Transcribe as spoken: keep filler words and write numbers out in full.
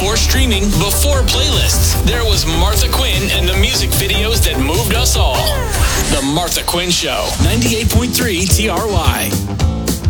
before streaming, before playlists. There was Martha Quinn and the music videos that moved us all. The Martha Quinn Show, ninety-eight point three T R Y.